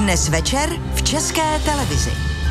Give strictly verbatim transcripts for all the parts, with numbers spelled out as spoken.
Dnes večer v České televizi.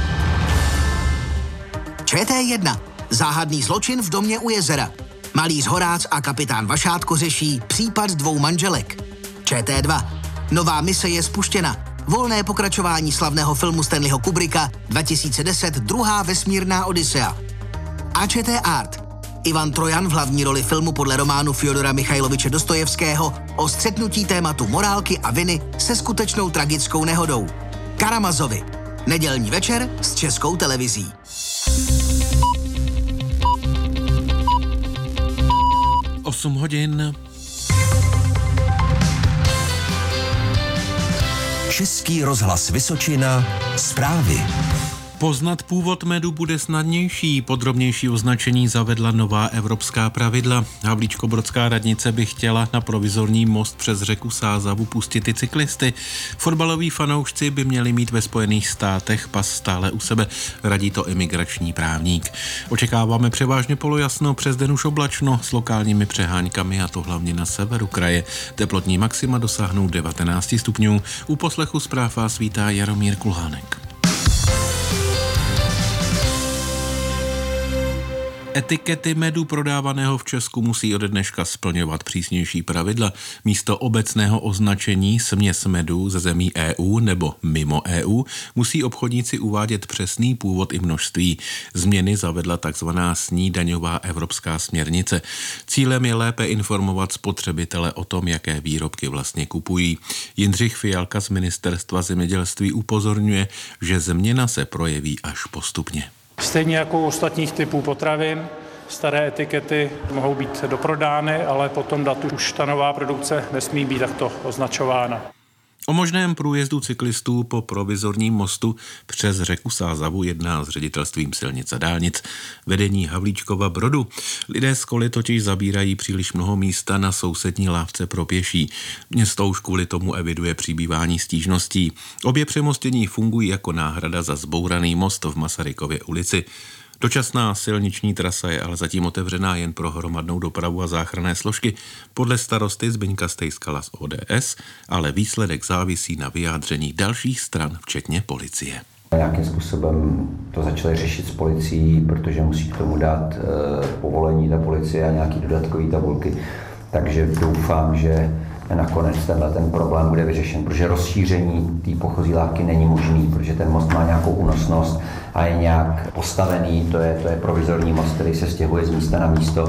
Č T jedna. Záhadný zločin v domě u jezera. Malý Zhorác a kapitán Vašátko řeší případ dvou manželek. Č T dva. Nová mise je spuštěna. Volné pokračování slavného filmu Stanleyho Kubricka dva tisíce deset Druhá vesmírná Odisea. A Č T Art. Ivan Trojan v hlavní roli filmu podle románu Fjodora Michajloviče Dostojevského o střetnutí tématu morálky a viny se skutečnou tragickou nehodou. Karamazovi. Nedělní večer s Českou televizí. osm hodin. Český rozhlas Vysočina. Zprávy. Poznat původ medu bude snadnější. Podrobnější označení zavedla nová evropská pravidla. Havlíčkobrodská radnice by chtěla na provizorní most přes řeku Sázavu pustit i cyklisty. Fotbaloví fanoušci by měli mít ve Spojených státech pas stále u sebe, radí to imigrační právník. Očekáváme převážně polojasno, přes den už oblačno s lokálními přeháňkami, a to hlavně na severu kraje. Teplotní maxima dosáhnou devatenáct stupňů. U poslechu zpráv vás vítá Jaromír Kulhánek. Etikety medu prodávaného v Česku musí ode dneška splňovat přísnější pravidla. Místo obecného označení směs medu ze zemí E U nebo mimo E U musí obchodníci uvádět přesný původ i množství. Změny zavedla takzvaná snídaňová evropská směrnice. Cílem je lépe informovat spotřebitele o tom, jaké výrobky vlastně kupují. Jindřich Fialka z Ministerstva zemědělství upozorňuje, že změna se projeví až postupně. Stejně jako u ostatních typů potravin, staré etikety mohou být doprodány, ale po tom datu už ta nová produkce nesmí být takto označována. O možném průjezdu cyklistů po provizorním mostu přes řeku Sázavu jedná s ředitelstvím silnic a dálnic vedení Havlíčkova Brodu. Lidé z koly totiž zabírají příliš mnoho místa na sousední lávce pro pěší. Město už kvůli tomu eviduje přibývání stížností. Obě přemostění fungují jako náhrada za zbouraný most v Masarykově ulici. Dočasná silniční trasa je ale zatím otevřená jen pro hromadnou dopravu a záchranné složky. Podle starosty Zbyňka Stejskala z O D S, ale výsledek závisí na vyjádření dalších stran, včetně policie. Nějakým způsobem to začali řešit s policií, protože musí k tomu dát e, povolení ta policie a nějaký dodatkový tabulky. Takže doufám, že nakonec tenhle ten problém bude vyřešen, protože rozšíření té pochozí lávky není možný, protože ten most má nějakou únosnost a je nějak postavený, to je, to je provizorní most, který se stěhuje z místa na místo.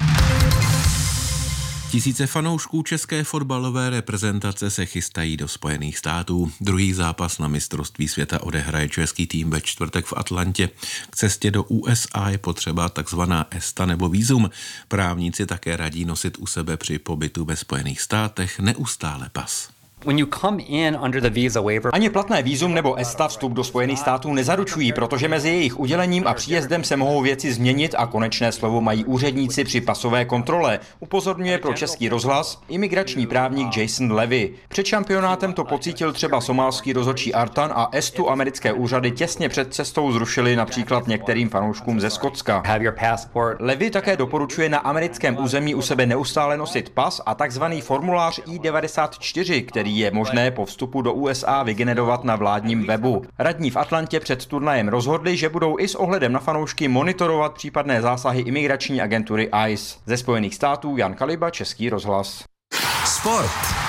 Tisíce fanoušků české fotbalové reprezentace se chystají do Spojených států. Druhý zápas na mistrovství světa odehraje český tým ve čtvrtek v Atlantě. K cestě do U S A je potřeba takzvaná ESTA nebo vízum. Právníci také radí nosit u sebe při pobytu ve Spojených státech neustále pas. When you come in under the visa waiver, ani platné vízum nebo ESTA vstup do Spojených států nezaručují, protože mezi jejich udělením a příjezdem se mohou věci změnit a konečné slovo mají úředníci při pasové kontrole, upozorňuje pro Český rozhlas imigrační právník Jason Levy. Před šampionátem to pocítil třeba somálský rozhodčí Artan a ESTu americké úřady těsně před cestou zrušili například některým fanouškům ze Skotska. have your passport. Levy také doporučuje na americkém území u sebe neustále nosit pas a takzvaný formulář I devadesát čtyři, který je možné po vstupu do U S A vygenerovat na vládním webu. Radní v Atlantě před turnajem rozhodli, že budou i s ohledem na fanoušky monitorovat případné zásahy imigrační agentury I C E. Ze Spojených států Jan Kaliba, Český rozhlas. Sport.